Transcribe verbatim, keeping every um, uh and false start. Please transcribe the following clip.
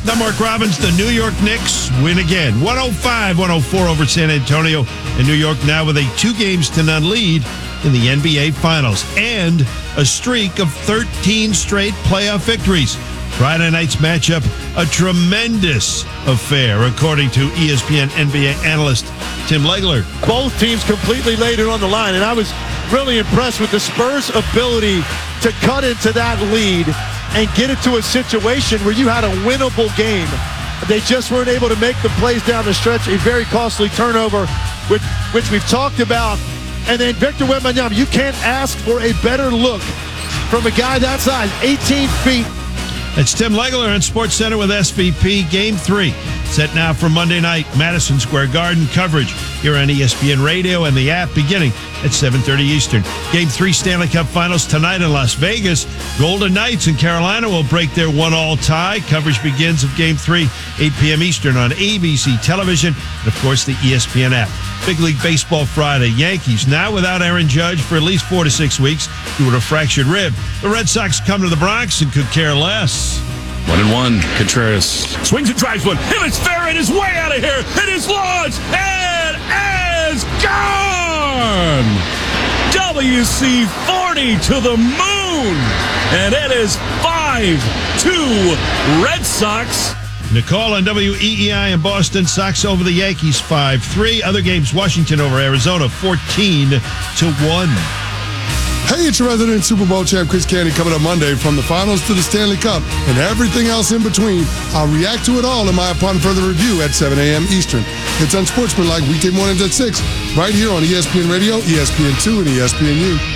I'm Mark Robbins. The New York Knicks win again. one oh five one oh four over San Antonio. And New York now with a two games to none lead in the N B A Finals. And a streak of thirteen straight playoff victories. Friday night's matchup, a tremendous affair, according to E S P N N B A analyst Tim Legler. Both teams completely laid it on the line, and I was really impressed with the Spurs' ability to cut into that lead and get it to a situation where you had a winnable game. They just weren't able to make the plays down the stretch. A very costly turnover, which, which we've talked about. And then Victor Wembanyama, you can't ask for a better look from a guy that size, eighteen feet. It's Tim Legler on SportsCenter with S V P. Game three set now for Monday night, Madison Square Garden. Coverage here on E S P N Radio and the app beginning at seven thirty Eastern. Game three Stanley Cup Finals tonight in Las Vegas. Golden Knights and Carolina will break their one-all tie. Coverage begins of Game three, eight p.m. Eastern on A B C Television and, of course, the E S P N app. Big League Baseball Friday. Yankees now without Aaron Judge for at least four to six weeks due to a fractured rib. The Red Sox come to the Bronx and could care less. One and one. Contreras swings and drives one. Him is fair and is way out of here. It is launched and is gone. W C forty to the moon, and it is five two Red Sox. Nicole on W E E I in Boston. Sox over the Yankees five three. Other games, Washington over Arizona fourteen to one. Hey, it's your resident Super Bowl champ, Chris Candy, coming up Monday. From the finals to the Stanley Cup and everything else in between, I'll react to it all in my Upon Further Review at seven a.m. Eastern. It's Unsportsmanlike weekday mornings at six, right here on E S P N Radio, E S P N two, and E S P N U.